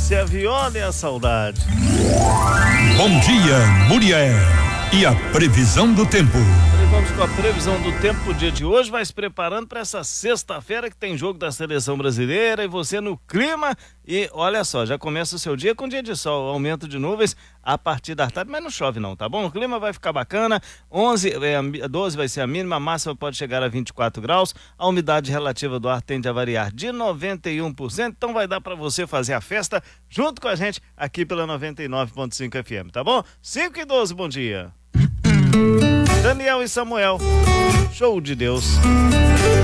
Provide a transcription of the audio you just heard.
doce, a viola e a saudade. Bom dia, Muriel. E a previsão do tempo? Vamos com a previsão do tempo pro dia de hoje, vai se preparando para essa sexta-feira que tem jogo da seleção brasileira e você no clima. E olha só, já começa o seu dia com dia de sol, aumento de nuvens a partir da tarde, mas não chove não, tá bom? O clima vai ficar bacana, 12 vai ser a mínima, a máxima pode chegar a 24 graus, a umidade relativa do ar tende a variar de 91%, então vai dar para você fazer a festa junto com a gente aqui pela 99.5 FM, tá bom? 5:12, bom dia. Daniel e Samuel, show de Deus.